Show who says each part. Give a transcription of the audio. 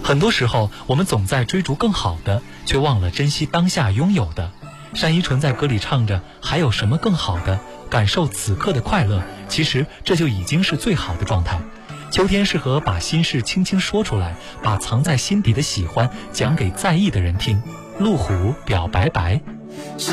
Speaker 1: 很多时候，我们总在追逐更好的，却忘了珍惜当下拥有的。单依纯在歌里唱着还有什么更好的，感受此刻的快乐，其实这就已经是最好的状态。秋天适合把心事轻轻说出来，把藏在心底的喜欢讲给在意的人听。路虎表白白。